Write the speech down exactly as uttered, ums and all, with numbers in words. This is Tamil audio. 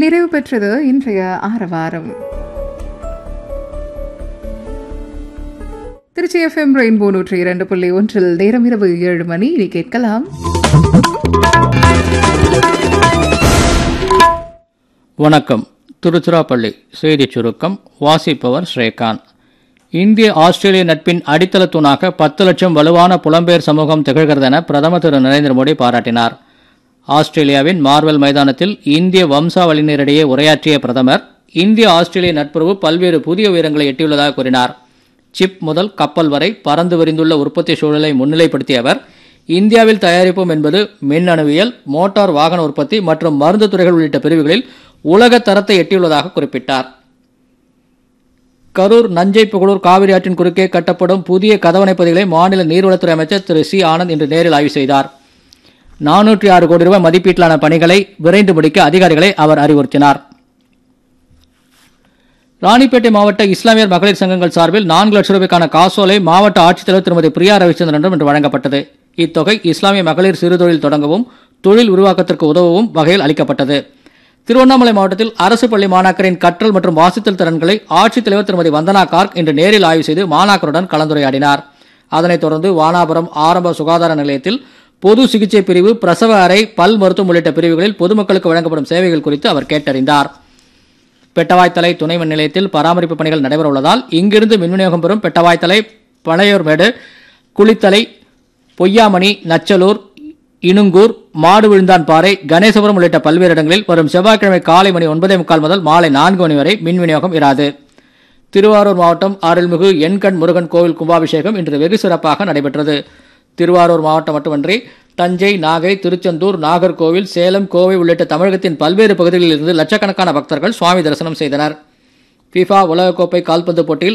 நிறைவு பெற்றது இன்றைய ஆரவாரம். திருச்சி எஃப்எம் ரெயின்போ நூற்றி இரண்டு புள்ளி ஒன்றில் நேரம் இரவு ஏழு மணி. இனி கேட்கலாம் வணக்கம். திருச்சிராப்பள்ளி செய்திச் சுருக்கம் வாசிப்பவர் ஸ்ரீகாந்த். இந்திய ஆஸ்திரேலிய நட்பின் அடித்தள தூணாக பத்து லட்சம் வலுவான புலம்பெயர் சமூகம் திகழ்கிறது என பிரதமர் திரு நரேந்திர மோடி பாராட்டினார். ஆஸ்திரேலியாவின் மார்வெல் மைதானத்தில் இந்திய வம்சாவளியினரிடையே உரையாற்றிய பிரதமர் இந்திய ஆஸ்திரேலிய நட்புறவு பல்வேறு புதிய உயரங்களை எட்டியுள்ளதாக கூறினார். சிப் முதல் கப்பல் வரை பறந்து விரிந்துள்ள உற்பத்தி சூழலை முன்னிலைப்படுத்திய அவர், இந்தியாவில் தயாரிப்போம் என்பது மின்னணுவியல், மோட்டார் வாகன உற்பத்தி மற்றும் மருந்து துறைகள் உள்ளிட்ட பிரிவுகளில் உலக தரத்தை எட்டியுள்ளதாக குறிப்பிட்டார். கரூர் நஞ்சை புகழூர் காவிரி ஆற்றின் குறுக்கே கட்டப்படும் புதிய கதவணை பகுதிகளை மாநில நீர்வளத்துறை அமைச்சர் திரு சி ஆனந்த் இன்று நேரில் ஆய்வு செய்தார். நானூற்றி ஆறு கோடி ரூபாய் மதிப்பீட்டிலான பணிகளை விரைந்து முடிக்க அதிகாரிகளை அவர் அறிவுறுத்தினார். ராணிப்பேட்டை மாவட்ட இஸ்லாமியர் மகளிர் சங்கங்கள் சார்பில் நான்கு லட்சம் ரூபாய்க்கான காசோலை மாவட்ட ஆட்சித்தலைவர் திருமதி பிரியா ரவிச்சந்திரனிடம் இன்று வழங்கப்பட்டது. இத்தொகை இஸ்லாமிய மகளிர் சிறுதொழில் தொடங்கவும் தொழில் உருவாக்கத்திற்கு உதவவும் வகையில் அளிக்கப்பட்டது. திருவண்ணாமலை மாவட்டத்தில் அரசு பள்ளி மாணாக்கரின் கற்றல் மற்றும் வாசித்தல் திறன்களை ஆட்சித்தலைவர் திருமதி வந்தனா கார்க் இன்று நேரில் ஆய்வு செய்து மாணாக்கருடன் கலந்துரையாடினார். அதனைத் தொடர்ந்து வானாபுரம் ஆரம்ப சுகாதார நிலையத்தில் பொது சிகிச்சை பிரிவு, பிரசவ அறை, பல் மருத்துவம் உள்ளிட்ட பிரிவுகளில் பொதுமக்களுக்கு வழங்கப்படும் சேவைகள் குறித்து அவர் கேட்டறிந்தார். பெட்டவாய்த்தலை துணை மின் நிலையத்தில் பராமரிப்பு பணிகள் நடைபெற உள்ளதால் இங்கிருந்து மின் விநியோகம் பெறும் பெட்டவாய்த்தலை, பழையூர்மேடு, குளித்தலை, பொய்யாமணி, நச்சலூர், இனுங்கூர், மாடு விழுந்தான் பாறை, கணேசபுரம் உள்ளிட்ட பல்வேறு இடங்களில் வரும் செவ்வாய்க்கிழமை காலை மணி ஒன்பதே முக்கால் முதல் மாலை நான்கு மணி வரை மின் விநியோகம் இராது. திருவாரூர் மாவட்டம் அருள்மிகு எண்கண் முருகன் கோவில் கும்பாபிஷேகம் இன்று வெகு சிறப்பாக நடைபெற்றது. திருவாரூர் மாவட்டம் மட்டுமன்றி தஞ்சை, நாகை, திருச்செந்தூர், நாகர்கோவில், சேலம், கோவை உள்ளிட்ட தமிழகத்தின் பல்வேறு பகுதிகளில் இருந்து லட்சக்கணக்கான பக்தர்கள் சுவாமி தரிசனம் செய்தனர். ஃபிஃபா உலகக்கோப்பை கால்பந்து போட்டியில்